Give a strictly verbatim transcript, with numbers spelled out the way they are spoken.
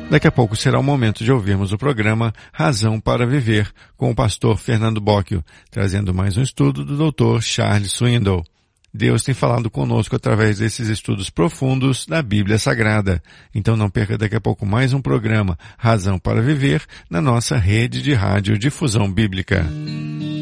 Daqui a pouco será o momento de ouvirmos o programa Razão para Viver, com o pastor Fernando Bocchio, trazendo mais um estudo do doutor Charles Swindoll. Deus tem falado conosco através desses estudos profundos da Bíblia Sagrada. Então não perca daqui a pouco mais um programa Razão para Viver na nossa rede de rádio Difusão Bíblica.